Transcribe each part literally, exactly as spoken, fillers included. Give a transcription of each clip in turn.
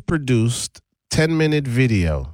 produced ten-minute video.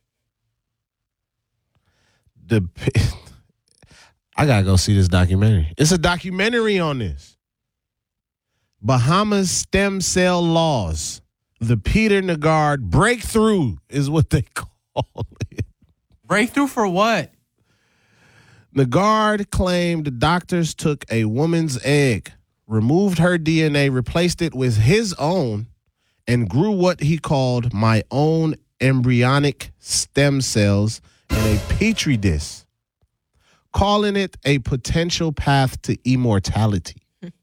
The I gotta go see this documentary. It's a documentary on this. Bahamas stem cell laws. The Peter Nagard breakthrough is what they call it. Breakthrough for what? Nagard claimed doctors took a woman's egg, removed her D N A, replaced it with his own, and grew what he called my own embryonic stem cells in a petri dish, calling it a potential path to immortality.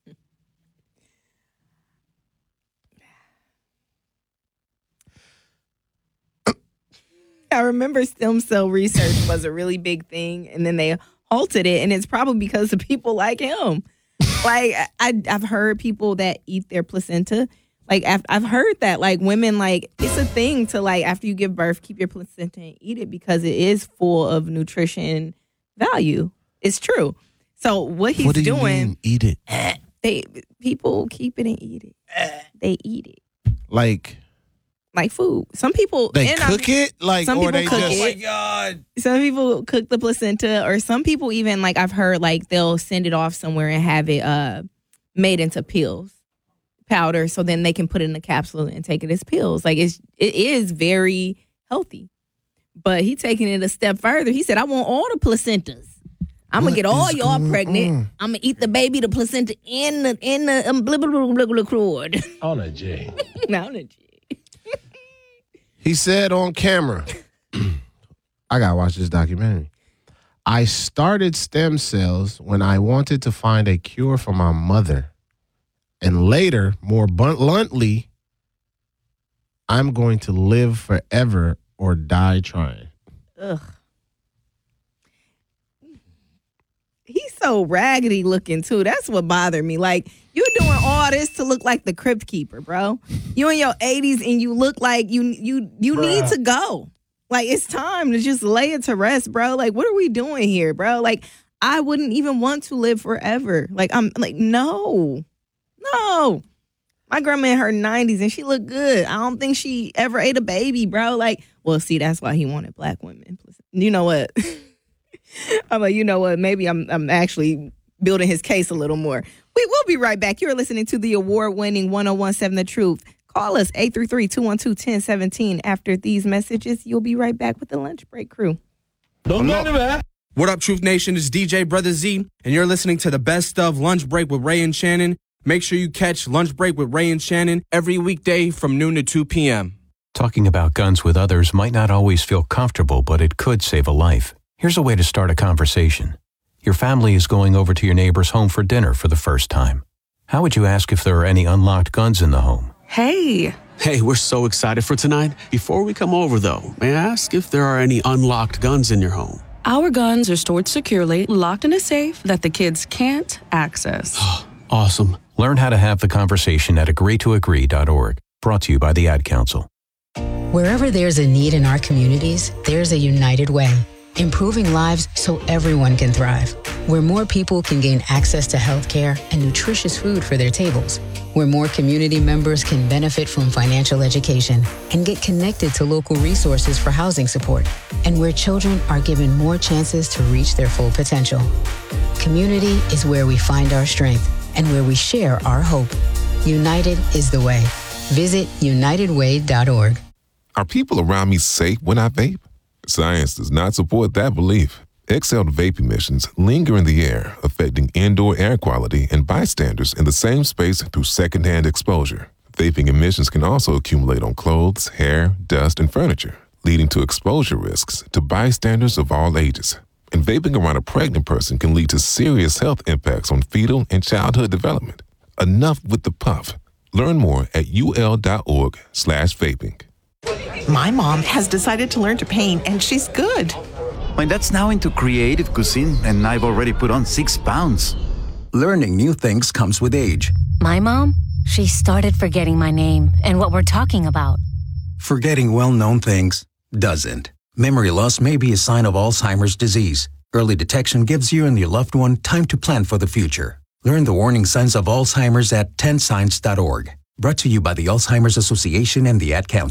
I remember stem cell research was a really big thing, and then they halted it, and it's probably because of people like him. Like, I, I've heard people that eat their placenta. Like, I've, I've heard that, like, women, like, it's a thing to, like, after you give birth, keep your placenta and eat it because it is full of nutrition value. It's true. So what he's what do you doing, mean, eat it? They people keep it and eat it. They eat it like like food. Some people they and cook I, it, like some or people they cook just. it. Oh my God! Some people cook the placenta, or some people even like I've heard like they'll send it off somewhere and have it uh made into pills, powder, so then they can put it in a capsule and take it as pills. Like it's it is very healthy. But he taking it a step further. He said, "I want all the placentas. I'm gonna get all y'all pregnant. On? I'm gonna eat the baby, the placenta, in the in the um, blah, blah, blah, blah, blah, cord." On a G. On a G. He said on camera, I gotta watch this documentary. I started stem cells when I wanted to find a cure for my mother. And later, more bluntly, I'm going to live forever or die trying. Ugh. He's so raggedy looking, too. That's what bothered me. Like, you're doing all this to look like the Crypt Keeper, bro. You in your eighties and you look like you you you Bruh. need to go. Like, it's time to just lay it to rest, bro. Like, what are we doing here, bro? Like, I wouldn't even want to live forever. Like, I'm like, no. No. My grandma in her nineties and she looked good. I don't think she ever ate a baby, bro. Like, well, see, that's why he wanted black women. You know what? I'm like, you know what? Maybe I'm I'm actually building his case a little more. We will be right back. You're listening to the award-winning one oh one point seven The Truth. Call us eight three three, two one two, one oh one seven. After these messages, you'll be right back with the Lunch Break crew. Don't go to that. What up, Truth Nation? It's D J Brother Z, and you're listening to the best of Lunch Break with Ray and Shannon. Make sure you catch Lunch Break with Ray and Shannon every weekday from noon to two p.m. Talking about guns with others might not always feel comfortable, but it could save a life. Here's a way to start a conversation. Your family is going over to your neighbor's home for dinner for the first time. How would you ask if there are any unlocked guns in the home? Hey. Hey, we're so excited for tonight. Before we come over, though, may I ask if there are any unlocked guns in your home? Our guns are stored securely, locked in a safe that the kids can't access. Awesome. Learn how to have the conversation at agree to agree dot org. Brought to you by the Ad Council. Wherever there's a need in our communities, there's a United Way. Improving lives so everyone can thrive. Where more people can gain access to healthcare and nutritious food for their tables. Where more community members can benefit from financial education and get connected to local resources for housing support. And where children are given more chances to reach their full potential. Community is where we find our strength and where we share our hope. United is the way. Visit united way dot org. Are people around me safe when I vape? Science does not support that belief. Exhaled vape emissions linger in the air, affecting indoor air quality and bystanders in the same space through secondhand exposure. Vaping emissions can also accumulate on clothes, hair, dust, and furniture, leading to exposure risks to bystanders of all ages. And vaping around a pregnant person can lead to serious health impacts on fetal and childhood development. Enough with the puff. Learn more at ul.org slash vaping. My mom has decided to learn to paint, and she's good. My dad's now into creative cuisine, and I've already put on six pounds. Learning new things comes with age. My mom, she started forgetting my name and what we're talking about. Forgetting well-known things doesn't. Memory loss may be a sign of Alzheimer's disease. Early detection gives you and your loved one time to plan for the future. Learn the warning signs of Alzheimer's at ten signs dot org. Brought to you by the Alzheimer's Association and the Ad Council.